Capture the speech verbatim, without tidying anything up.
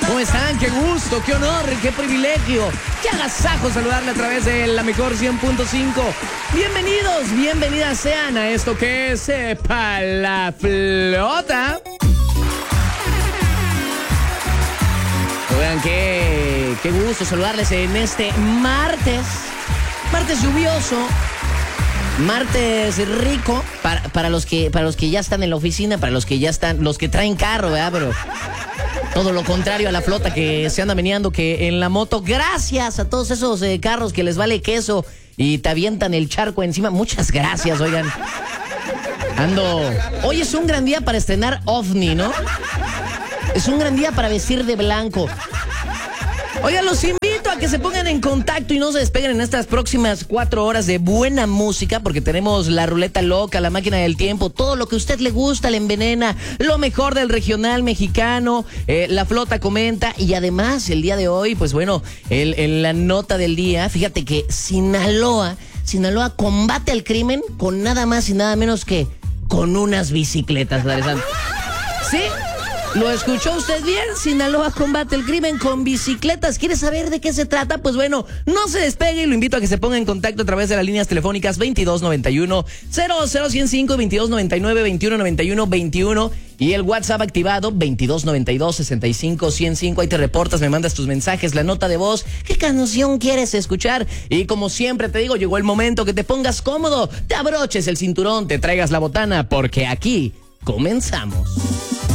¿Cómo están? Qué gusto, qué honor, qué privilegio, qué agasajo saludarle a través de la mejor cien punto cinco. Bienvenidos, bienvenidas sean a esto que es Sepa la Flota. Oigan, qué, qué gusto saludarles en este martes, martes lluvioso, martes rico, para, para, los que, para los que ya están en la oficina, para los que ya están, los que traen carro, ¿verdad? Pero todo lo contrario a la flota que se anda meneando, que en la moto, gracias a todos esos eh, carros que les vale queso y te avientan el charco encima. Muchas gracias, oigan. Ando. Hoy es un gran día para estrenar ovni, ¿no? Es un gran día para vestir de blanco. Oigan, los invito a que se pongan en contacto y no se despeguen en estas próximas cuatro horas de buena música, porque tenemos la ruleta loca, la máquina del tiempo, todo lo que a usted le gusta, le envenena, lo mejor del regional mexicano, eh, la flota comenta, y además el día de hoy, pues bueno, el, en la nota del día, fíjate que Sinaloa, Sinaloa combate al crimen con nada más y nada menos que con unas bicicletas, Alessandro. ¿Sí? ¿Lo escuchó usted bien? Sinaloa combate el crimen con bicicletas. ¿Quiere saber de qué se trata? Pues bueno, no se despegue y lo invito a que se ponga en contacto a través de las líneas telefónicas veintidós noventa y uno, cero cero ciento cinco, veintidós noventa y nueve, veintiuno noventa y uno, veintiuno y el WhatsApp activado veintidós noventa y dos, sesenta y cinco, ciento cinco. Ahí te reportas, me mandas tus mensajes, la nota de voz, qué canción quieres escuchar. Y como siempre te digo, llegó el momento que te pongas cómodo, te abroches el cinturón, te traigas la botana, porque aquí comenzamos.